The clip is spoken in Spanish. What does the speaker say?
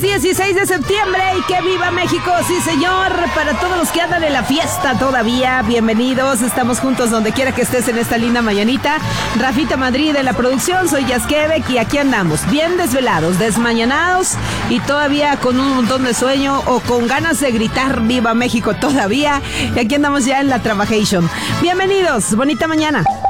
Martes 16 de septiembre y que viva México, sí señor. Para todos los que andan en la fiesta todavía, bienvenidos. Estamos juntos donde quiera que estés en esta linda mañanita. Rafita Madrid en la producción, soy Yasquebec y aquí andamos, bien desvelados, desmañanados y todavía con un montón de sueño o con ganas de gritar viva México todavía. Y aquí andamos ya en la Trabajation. Bienvenidos, bonita mañana.